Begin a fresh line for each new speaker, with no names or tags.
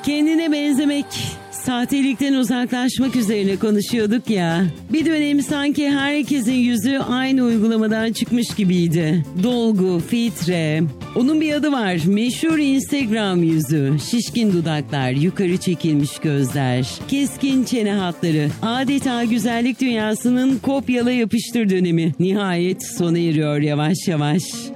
Kendine benzemek, sahtelikten uzaklaşmak üzerine konuşuyorduk ya. Bir dönem sanki herkesin yüzü aynı uygulamadan çıkmış gibiydi. Dolgu, filtre. Onun bir adı var. Meşhur Instagram yüzü. Şişkin dudaklar, yukarı çekilmiş gözler, keskin çene hatları. Adeta güzellik dünyasının kopyala yapıştır dönemi. Nihayet sona eriyor yavaş yavaş.